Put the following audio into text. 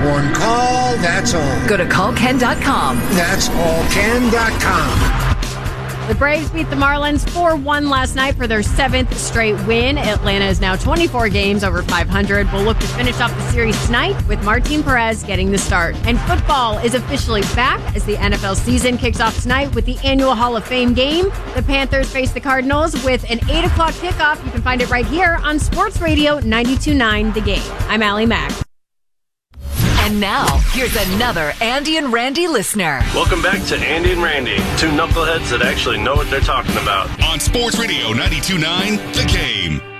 One call, that's all. Go to callken.com. That's allken.com. The Braves beat the Marlins 4-1 last night for their 7th straight win. Atlanta is now 24 games over 500. We'll look to finish off the series tonight with Martin Perez getting the start. And football is officially back as the NFL season kicks off tonight with the annual Hall of Fame game. The Panthers face the Cardinals with an 8 o'clock kickoff. You can find it right here on Sports Radio 92.9 The Game. I'm Allie Mack. And now, here's another Andy and Randy listener. Welcome back to Andy and Randy, two knuckleheads that actually know what they're talking about. On Sports Radio 92.9 The Game.